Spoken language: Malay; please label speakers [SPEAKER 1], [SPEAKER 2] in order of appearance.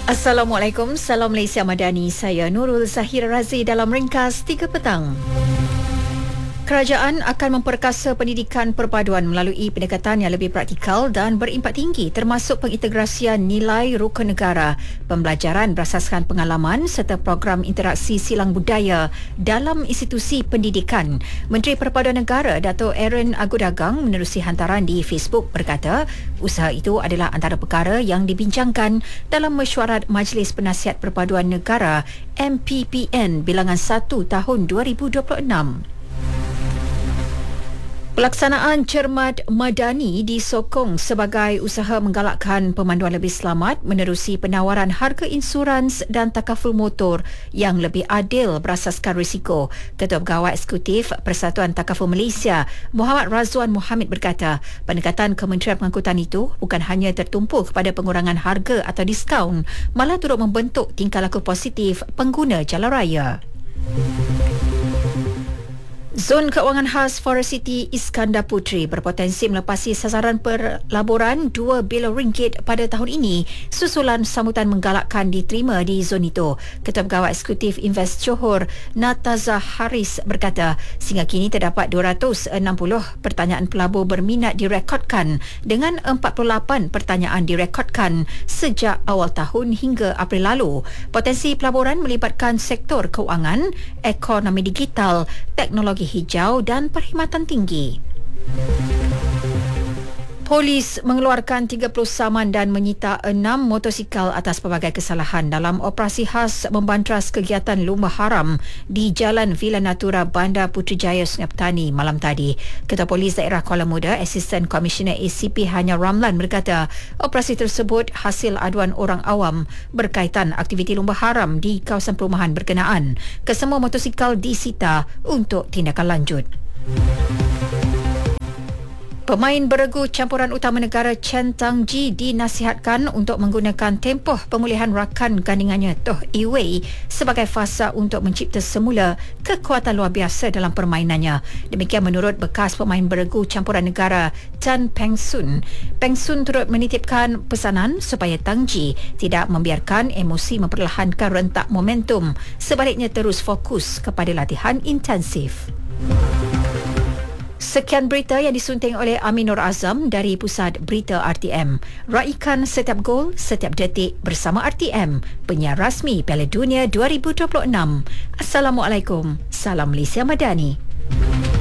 [SPEAKER 1] Assalamualaikum, salam Malaysia Madani. Saya Nurul Zahir Razi dalam ringkas 3 petang. Kerajaan akan memperkasa pendidikan perpaduan melalui pendekatan yang lebih praktikal dan berimpak tinggi termasuk pengintegrasian nilai rukun negara, pembelajaran berasaskan pengalaman serta program interaksi silang budaya dalam institusi pendidikan. Menteri Perpaduan Negara Dato' Aaron Agudagang menerusi hantaran di Facebook berkata, usaha itu adalah antara perkara yang dibincangkan dalam mesyuarat Majlis Penasihat Perpaduan Negara MPPN bilangan 1 tahun 2026. Pelaksanaan cermat madani disokong sebagai usaha menggalakkan pemanduan lebih selamat menerusi penawaran harga insurans dan takaful motor yang lebih adil berasaskan risiko. Ketua Pegawai Eksekutif Persatuan Takaful Malaysia, Muhammad Razwan Mohammed berkata, pendekatan Kementerian Pengangkutan itu bukan hanya tertumpu kepada pengurangan harga atau diskaun, malah turut membentuk tingkah laku positif pengguna jalan raya. Zon Keuangan Khas Forest City Iskandar Puteri berpotensi melepasi sasaran pelaburan RM2 bilion pada tahun ini susulan sambutan menggalakkan diterima di zon itu. Ketua Pegawai Eksekutif Invest Johor, Nataza Haris berkata, sehingga kini terdapat 260 pertanyaan pelabur berminat direkodkan dengan 48 pertanyaan direkodkan sejak awal tahun hingga April lalu. Potensi pelaburan melibatkan sektor keuangan, ekonomi digital, teknologi hijau dan perkhidmatan tinggi. Polis mengeluarkan 30 saman dan menyita 6 motosikal atas pelbagai kesalahan dalam operasi khas membantras kegiatan lumba haram di Jalan Villa Natura Bandar Putrajaya Sungai Petani malam tadi. Ketua Polis Daerah Kuala Muda, Assistant Commissioner ACP Hanya Ramlan berkata, operasi tersebut hasil aduan orang awam berkaitan aktiviti lumba haram di kawasan perumahan berkenaan. Kesemua motosikal disita untuk tindakan lanjut. Pemain beregu campuran utama negara Chen Tang-ji dinasihatkan untuk menggunakan tempoh pemulihan rakan gandingannya Toh Iwei sebagai fasa untuk mencipta semula kekuatan luar biasa dalam permainannya. Demikian menurut bekas pemain beregu campuran negara Tan Peng Sun. Peng Sun turut menitipkan pesanan supaya Tang-ji tidak membiarkan emosi memperlahankan rentak momentum, sebaliknya terus fokus kepada latihan intensif. Sekian berita yang disunting oleh Amin Nur Azam dari Pusat Berita RTM. Raikan setiap gol, setiap detik bersama RTM, penyiar rasmi Piala Dunia 2026. Assalamualaikum. Salam Malaysia Madani.